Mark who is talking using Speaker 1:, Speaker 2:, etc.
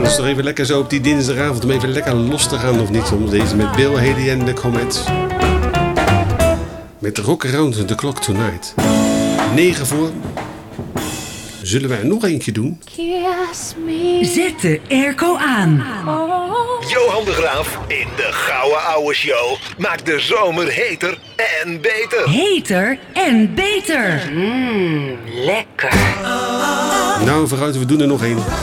Speaker 1: Dat is toch even lekker zo op die dinsdagavond om even lekker los te gaan of niet soms. Deze met Bill Haley en de Comets. Met Rock Around the Clock Tonight. 9 voor. Zullen wij er nog eentje doen?
Speaker 2: Zet de airco aan.
Speaker 3: Johan de Graaf in de Gouden Ouwe Show maakt de zomer heter en beter.
Speaker 2: Heter en beter.
Speaker 4: Lekker.
Speaker 1: Nou, vooruit, we doen er nog één.